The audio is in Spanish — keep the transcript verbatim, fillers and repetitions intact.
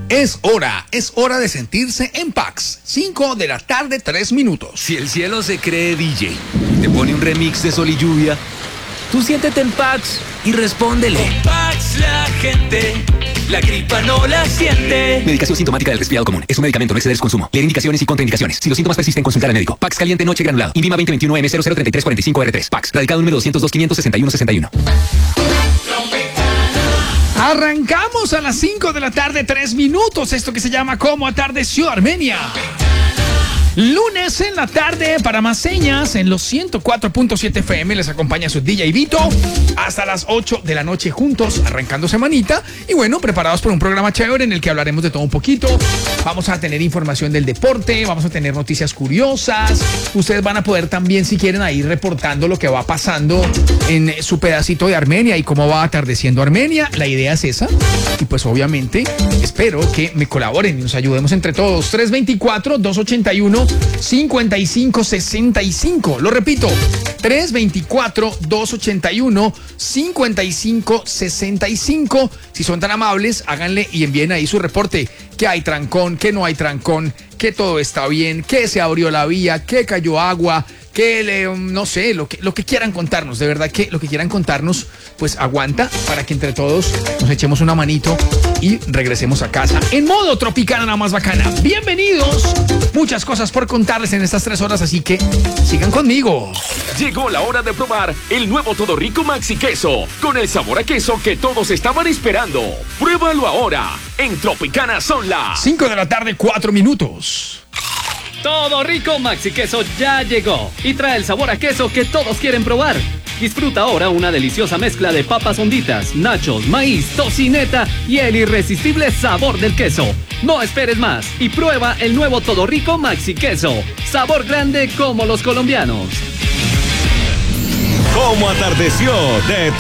Es hora, es hora de sentirse en Pax. cinco de la tarde, tres minutos. Si el cielo se cree D J, te pone un remix de Sol y Lluvia, tú siéntete en Pax y respóndele. En Pax la gente, la gripa no la siente. Medicación sintomática del resfriado común. Es un medicamento, no exceder su consumo. Leer indicaciones y contraindicaciones. Si los síntomas persisten, consultar al médico. Pax caliente noche granulado. Invima veinte veintiuno M cero cero treinta y tres cuarenta y cinco R tres. Pax. Radicado número doscientos dos quinientos sesenta y uno sesenta y uno. Arrancamos a las cinco de la tarde, tres minutos. Esto que se llama Cómo Atardeció Armenia. Lunes en la tarde para más señas en los ciento cuatro punto siete F M. Les acompaña su D J Vito hasta las ocho de la noche juntos, arrancando semanita. Y bueno, preparados por un programa chévere en el que hablaremos de todo un poquito. Vamos a tener información del deporte, vamos a tener noticias curiosas. Ustedes van a poder también, si quieren, ir reportando lo que va pasando en su pedacito de Armenia y cómo va atardeciendo Armenia. La idea es esa. Y pues obviamente espero que me colaboren y nos ayudemos entre todos. tres dos cuatro, dos ocho uno, cinco cinco seis cinco. Lo repito, tres dos cuatro, dos ocho uno, cinco cinco seis cinco. Si son tan amables, háganle y envíen ahí su reporte. Que hay trancón, que no hay trancón, que todo está bien, que se abrió la vía, que cayó agua, que le, no sé, lo que, lo que quieran contarnos. De verdad que lo que quieran contarnos, pues aguanta para que entre todos nos echemos una manito y regresemos a casa en modo Tropicana, nada más bacana. Bienvenidos. Muchas cosas por contarles en estas tres horas, así que sigan conmigo. Llegó la hora de probar el nuevo Todo Rico Maxi Queso, con el sabor a queso que todos estaban esperando. Pruébalo ahora. En Tropicana son las cinco de la tarde, cuatro minutos. Todo Rico Maxi Queso ya llegó y trae el sabor a queso que todos quieren probar. Disfruta ahora una deliciosa mezcla de papas honditas, nachos, maíz, tocineta y el irresistible sabor del queso. No esperes más y prueba el nuevo Todo Rico Maxi Queso. Sabor grande como los colombianos. Cómo atardeció de